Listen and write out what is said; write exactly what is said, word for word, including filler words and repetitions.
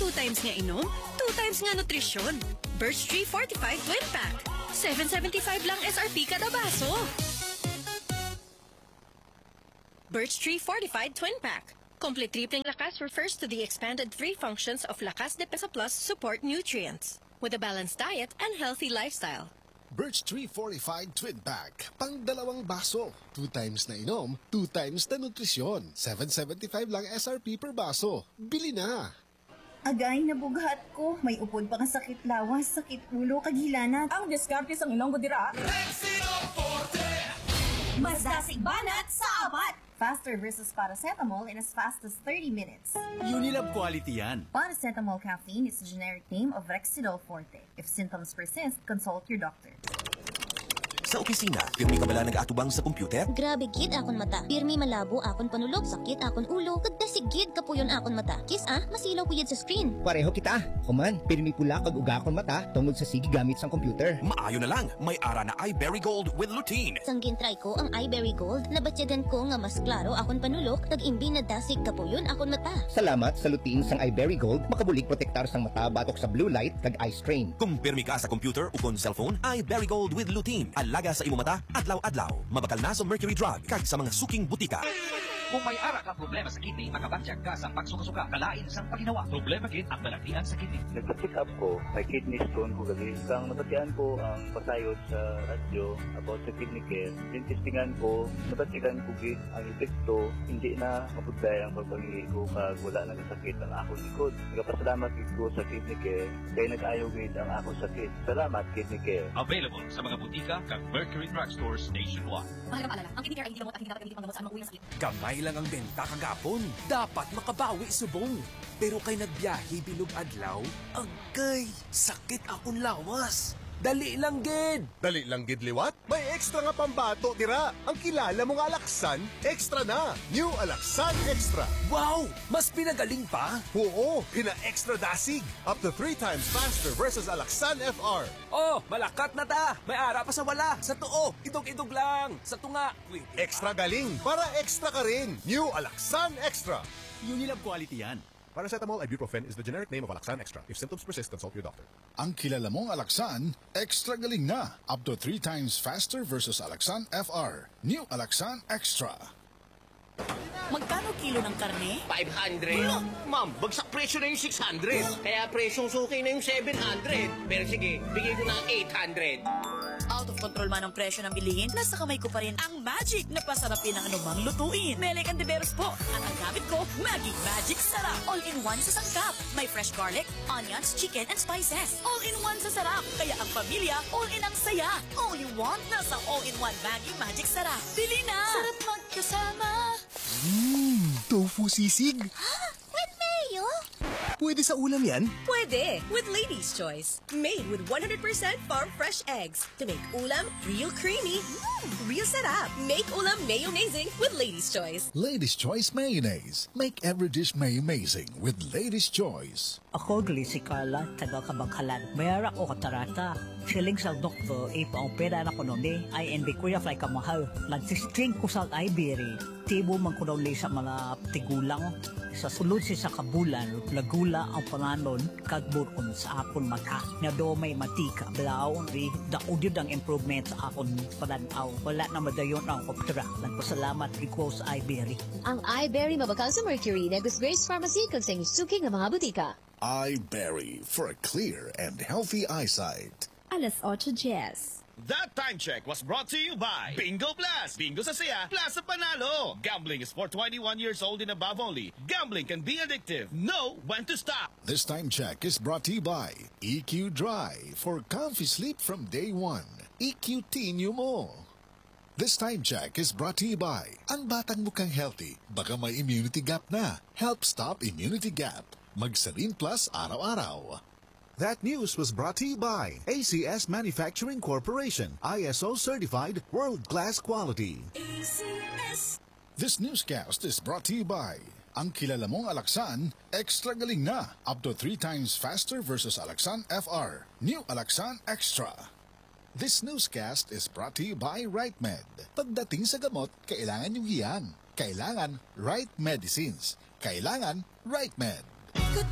Two times nga inom, two times nga nutrisyon. Birch Tree Fortified Twin Pack. seven seventy-five lang S R P kada baso. Birch Tree Fortified Twin Pack. Complete tripling lakas refers to the expanded three functions of Lakas de Pesa Plus support nutrients with a balanced diet and healthy lifestyle. Birch Tree Fortified Twin Pack. Pang dalawang baso. Two times na inom, two times na nutrisyon. seven seventy-five lang S R P per baso. Bili na! Agay, nabughat ko. May upod pa nga sakit lawas, sakit ulo, kaghilanat. Ang diskarte sa ilong dira. Mas dasig banat sa apat! Faster versus paracetamol in as fast as thirty minutes. Unilab quality yan. Paracetamol caffeine is the generic name of Rexidol Forte. If symptoms persist, consult your doctor. Sa opisina, pirmi ka bala nag-atubang sa computer? Grabe gid akon mata. Pirmi malabo akon panulog, sakit akon ulo, kadasig gid kapuyon akon mata. Kis ah, masilaw ko yun sa screen. Pareho kita. Kuman, pirmi pula kag uga akon mata tungod sa sige gamit sang computer. Maayo na lang, may ara na iBerry Gold with lutein. Sanggin try ko ang iBerry Gold, nabatyagan ko nga mas klaro akon panulog, kag imbi na dasig kapuyon akon mata. Salamat sa lutein sang iBerry Gold, makabulig protektar sang mata batok sa blue light kag eye strain. Kung pirmi ka sa computer o kon cellphone, iBerry Gold with lutein. Alaga sa imo mata, adlaw-adlaw. Mabakal na sa mercury drug kag sa mga suking butika. Kung may ara ka problema sa kidney, makabatyag ka sa pagsuka-suka, kalain sa paginawa. Problema gid ang balatian sa kidney. Nagpa-check up ko, may kidney stone ko gali. Kang nabatian ko ang pasayod sa radyo about sa kidney care. Tintistingan ko, nabatikan ko gid ang epekto, hindi na mapudlay ang pagpangihi ko kag wala na sakit ang akong likod. Nagapasalamat gid ko sa kidney care, kay nag-ayaw gid ang akong sakit. Salamat kidney care. Available sa mga butika kag Mercury Drug Stores nationwide. Mahalagang paalala, ang kidney care ay hindi gamot at hindi dapat gamitin panggamot sa anumang uri ng sakit. Gamay lang ang benta kagapon. Dapat makabawi subong. Pero kay nagbiyahe bilog adlaw, agay, sakit akong lawas. Dali lang gid. Dali lang gid liwat? May extra nga pambato dira. Ang kilala mong Alaksan, extra na. New Alaksan Extra. Wow! Mas pinagaling pa? Oo, pina-extra dasig. Up to three times faster versus Alaksan F R. Oh, malakat na ta. May ara pa sa wala. Sa tuo, idog-idog lang. Sa tunga, wait. Extra galing para extra ka rin. New Alaksan Extra. Unilab quality yan. Paracetamol ibuprofen is the generic name of Alaksan Extra. If symptoms persist, consult your doctor. Ang kilala mong Alaksan, extra galing na. Up to three times faster versus Alaksan F R. New Alaksan Extra. Magkano kilo ng karne? five hundred. Ma'am, bagsak presyo na yung six hundred. Kaya presyong suki na yung seven hundred. Pero sige, bigay ko na eight hundred. Out of control man ang presyo ng bilihin, nasa kamay ko pa rin ang magic na pasarapin ng anumang lutuin. Melek and Deveros po. At ang gamit ko, Maggi Magic Sarap. All-in-one sa sangkap. May fresh garlic, onions, chicken, and spices. All-in-one sa sarap. Kaya ang pamilya, all-in ang saya. All you want, nasa all-in-one Maggi Magic Sarap. Bili na! Sarap magkasama. Mmm, tofu sisig. With mayo? Pwede sa ulam yan? Pwede, with Lady's Choice. Made with one hundred percent farm fresh eggs to make ulam real creamy, real sarap. Make ulam mayonnaising with Lady's Choice. Lady's Choice Mayonnaise. Make every dish may-amazing with Lady's Choice. Ako gali si Carla, taga Kabangkalan. Mayara ko katarata. Siling sa doktor, ipaopera na ko noon eh. I N B kuya fly ka mahal. Nagsistring ko sa iBerry. Tibo man ko daw sa mga tigulang. Sa sulod si sa kabulan, lagula ang panganon, kagbukon sa akon mata. Na do may matika, blaw, ri, daudyod ang improvement sa akon pananaw. Wala na madayon ang opera. Nagpasalamat ko sa iBerry. Ang iBerry mabakal sa Mercury, Negus Grace Pharmacy, kung sa inyong suking ng mga butika. iBerry for a clear and healthy eyesight. Alas ocho Jess. That time check was brought to you by Bingo Plus. Bingo sa saya, plus sa panalo. Gambling is for twenty-one years old and above only. Gambling can be addictive. Know when to stop. This time check is brought to you by E Q Dry for comfy sleep from day one. E Q Tinyo mo. This time check is brought to you by ang batang mukhang healthy, baka may immunity gap na. Help stop immunity gap. Magsarin Plus araw-araw. That news was brought to you by A C S Manufacturing Corporation, I S O certified world-class quality. A C S. This newscast is brought to you by ang kilala mong Alaksan, extra galing na, up to three times faster versus Alaksan F R. New Alaksan Extra. This newscast is brought to you by RightMed. Pagdating sa gamot, kailangan yung hiyan. Kailangan Right Medicines. Kailangan RightMed.